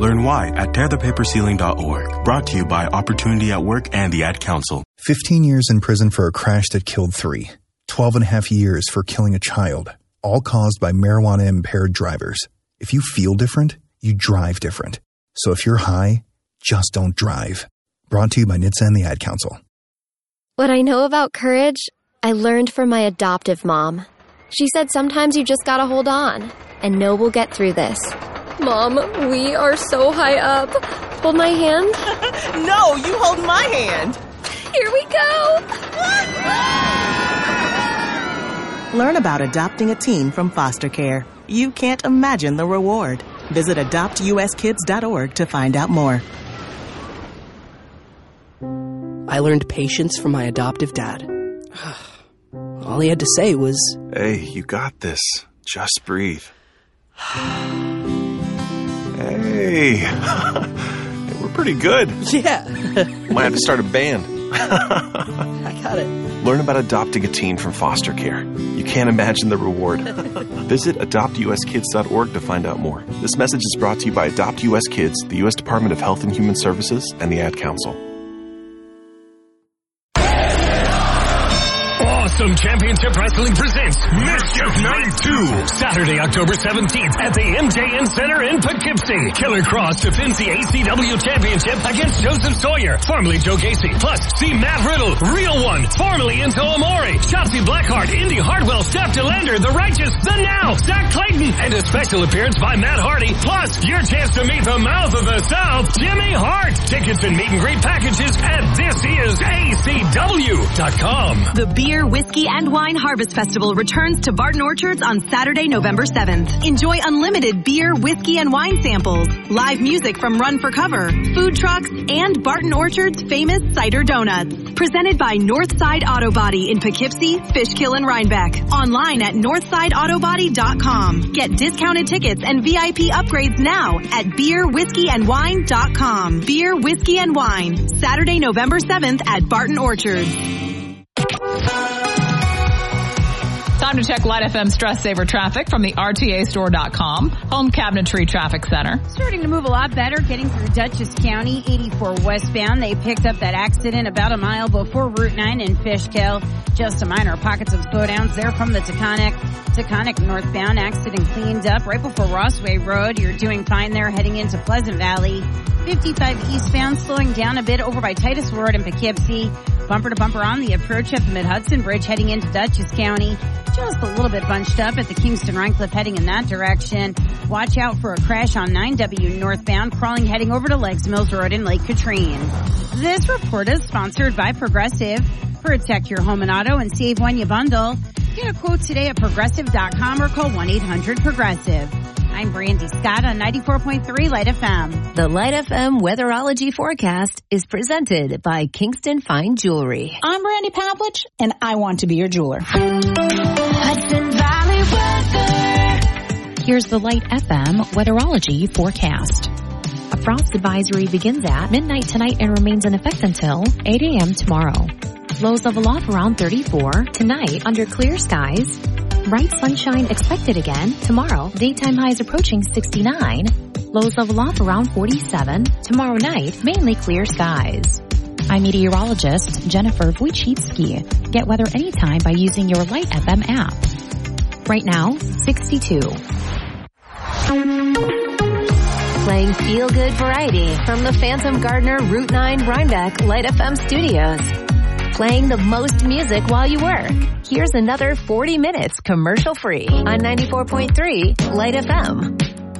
Learn why at tearthepaperceiling.org. Brought to you by Opportunity at Work and the Ad Council. 15 years in prison for a crash that killed 3. 12 and a half years for killing a child, all caused by marijuana-impaired drivers. If you feel different, you drive different. So if you're high, just don't drive. Brought to you by NHTSA and the Ad Council. What I know about courage, I learned from my adoptive mom. She said sometimes you just gotta hold on and know we'll get through this. Mom, we are so high up. Hold my hand. No, you hold my hand. Here we go. Learn about adopting a teen from foster care. You can't imagine the reward. Visit adoptuskids.org to find out more. I learned patience from my adoptive dad. All he had to say was, "Hey, you got this. Just breathe." Hey, we're pretty good. Yeah. Might have to start a band. I got it. Learn about adopting a teen from foster care. You can't imagine the reward. Visit adoptuskids.org to find out more. This message is brought to you by Adopt US Kids, the U.S. Department of Health and Human Services, and the Ad Council. Awesome Championship Wrestling presents Mischief Night 2, Saturday, October 17th at the MJN Center in Poughkeepsie. Killer Cross defends the ACW Championship against Joseph Sawyer, formerly Joe Gacy. Plus, see Matt Riddle, Real One, formerly Enzo Amore, Shotzi Blackheart, Indy Hartwell, Steph DeLander, The Righteous, The Now, Zach Clayton, and a special appearance by Matt Hardy. Plus, your chance to meet the mouth of the South, Jimmy Hart. Tickets and meet and greet packages at thisisacw.com. The Beer, Whiskey, and Wine Harvest Festival returns to Barton Orchards on Saturday, November 7th. Enjoy unlimited beer, whiskey, and wine samples, live music from Run for Cover, food trucks, and Barton Orchards' famous cider donuts. Presented by Northside Auto Body in Poughkeepsie, Fishkill, and Rhinebeck. Online at northsideautobody.com. Get discounted tickets and VIP upgrades now at beerwhiskeyandwine.com. Beer, Whiskey, and Wine. Saturday, November 7th at Barton Orchards. Time to check Light FM Stress Saver traffic from the RTAstore.com. Home Cabinetry Traffic Center. Starting to move a lot better, getting through Dutchess County, 84 westbound. They picked up that accident about a mile before Route 9 in Fishkill. Just a minor pockets of slowdowns there from the Taconic northbound. Accident cleaned up right before Rossway Road. You're doing fine there heading into Pleasant Valley. 55 eastbound, slowing down a bit over by Titus Road in Poughkeepsie. Bumper to bumper on the approach at the Mid-Hudson Bridge heading into Dutchess County. Just a little bit bunched up at the Kingston-Rhinecliff heading in that direction. Watch out for a crash on 9W northbound, crawling heading over to Legs Mills Road in Lake Katrine. This report is sponsored by Progressive. Protect your home and auto and save when you bundle. Get a quote today at Progressive.com or call 1-800-PROGRESSIVE. I'm Brandy Scott on 94.3 Light FM. The Light FM Weatherology Forecast is presented by Kingston Fine Jewelry. I'm Brandy Pavlich, and I want to be your jeweler. Hudson Valley weather. Here's the Light FM Weatherology Forecast. A frost advisory begins at midnight tonight and remains in effect until 8 a.m. tomorrow. Lows level off around 34. Tonight, under clear skies. Bright sunshine expected again tomorrow. Daytime highs approaching 69. Lows level off around 47. Tomorrow night, mainly clear skies. I'm meteorologist Jennifer Wojcicki. Get weather anytime by using your Light FM app. Right now, 62. Playing feel-good variety from the Phantom Gardener Route 9 Rhinebeck Light FM studios. Playing the most music while you work. Here's another 40 minutes commercial-free on 94.3 Light FM.